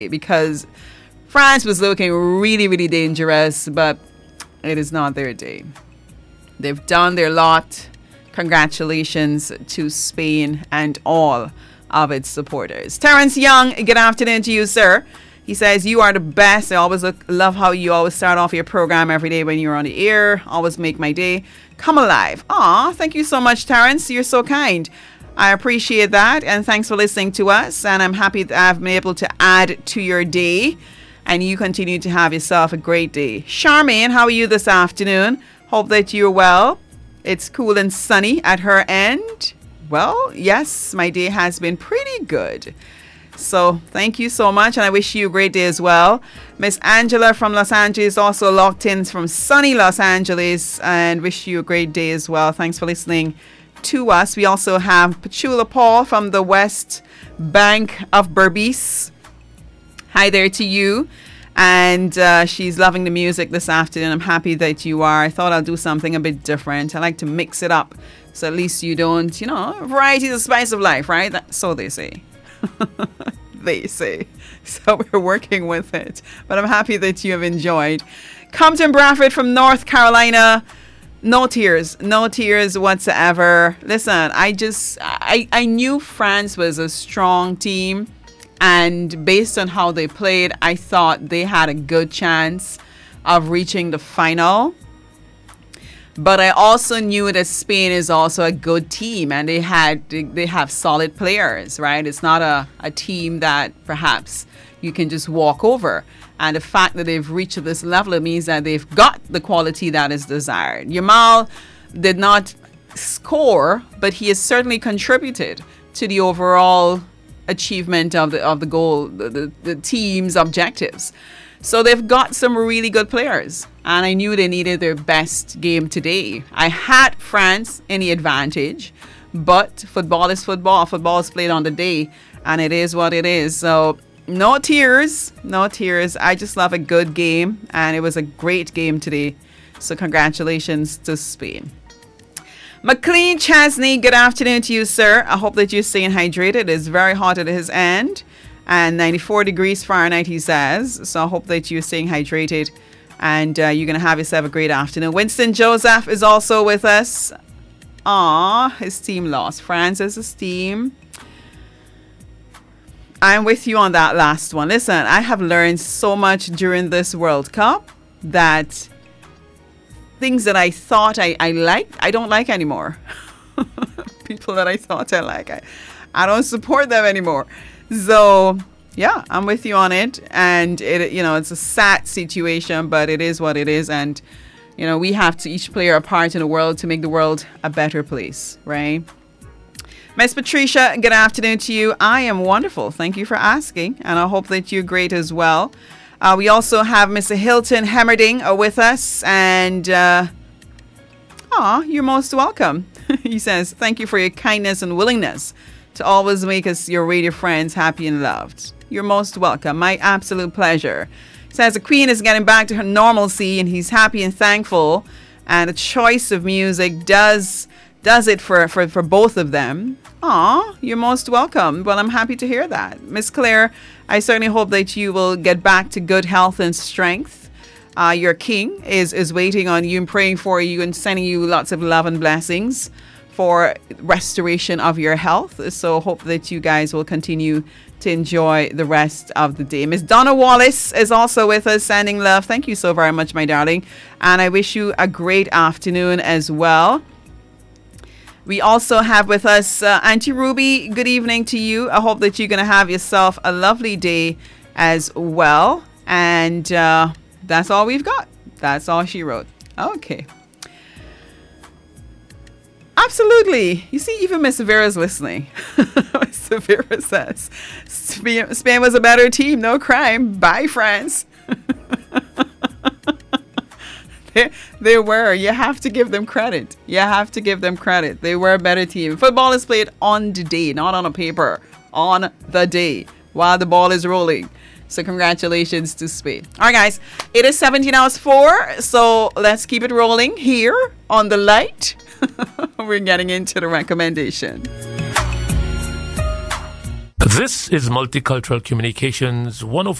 because France was looking really, really dangerous, but it is not their day. They've done their lot. Congratulations to Spain and all of its supporters. Terrence Young, good afternoon to you, sir. He says, you are the best. I always love how you always start off your program every day when you're on the air. Always make my day come alive. Aw, thank you so much, Terrence. You're so kind. I appreciate that. And thanks for listening to us. And I'm happy that I've been able to add to your day. And you continue to have yourself a great day. Charmaine, how are you this afternoon? Hope that you're well. It's cool and sunny at her end. Well, yes, my day has been pretty good. So thank you so much, and I wish you a great day as well. Miss Angela from Los Angeles also locked in from sunny Los Angeles, and wish you a great day as well. Thanks for listening to us. We also have Pachula Paul from the West Bank of Berbice. Hi there to you. And she's loving the music this afternoon. I'm happy that you are. I thought I'll do something a bit different. I like to mix it up, so at least you don't, variety is the spice of life, right? So they say. They say. So we're working with it. But I'm happy that you have enjoyed. Compton Bradford from North Carolina. No tears whatsoever. Listen, I knew France was a strong team. And based on how they played, I thought they had a good chance of reaching the final. But I also knew that Spain is also a good team, and they have solid players, right? It's not a team that perhaps you can just walk over. And the fact that they've reached this level, it means that they've got the quality that is desired. Yamal did not score, but he has certainly contributed to the overall achievement of the goal, the team's objectives. So they've got some really good players, and I knew they needed their best game today. I had France in the advantage, but football is football. Football is played on the day, and it is what it is. So no tears. I just love a good game, and it was a great game today. So congratulations to Spain. McLean Chesney, good afternoon to you, sir. I hope that you're staying hydrated. It's very hot at his end, and 94 degrees Fahrenheit, he says. So I hope that you're staying hydrated, and you're going to have yourself a great afternoon. Winston Joseph is also with us. His team lost. France's team. I'm with you on that last one. Listen, I have learned so much during this World Cup that things that I thought I liked, I don't like anymore. People that I thought I like, I don't support them anymore. So yeah, I'm with you on it. And it's a sad situation, but it is what it is. And we have to each play our part in the world to make the world a better place, right? Miss Patricia, good afternoon to you. I am wonderful. Thank you for asking, and I hope that you're great as well. We also have Mr. Hilton Hemmerding with us, and you're most welcome. He says, thank you for your kindness and willingness to always make us, your radio friends, happy and loved. You're most welcome. My absolute pleasure. He says the Queen is getting back to her normalcy, and he's happy and thankful, and the choice of music does it for both of them. You're most welcome. Well, I'm happy to hear that. Miss Claire, I certainly hope that you will get back to good health and strength. Your king is waiting on you and praying for you and sending you lots of love and blessings for restoration of your health. So hope that you guys will continue to enjoy the rest of the day. Miss Donna Wallace is also with us, sending love. Thank you so very much, my darling. And I wish you a great afternoon as well. We also have with us Auntie Ruby. Good evening to you. I hope that you're going to have yourself a lovely day as well. And that's all we've got. That's all she wrote. Okay. Absolutely. You see, even Miss Vera's listening. Miss Vera says, Spain was a better team. No crime. Bye, France. They were. You have to give them credit. They were a better team. Football is played on the day, not on a paper. On the day, while the ball is rolling. So congratulations to Spain. All right, guys. It is 17:04. So let's keep it rolling here on the light. We're getting into the recommendation. This is Multicultural Communications 104.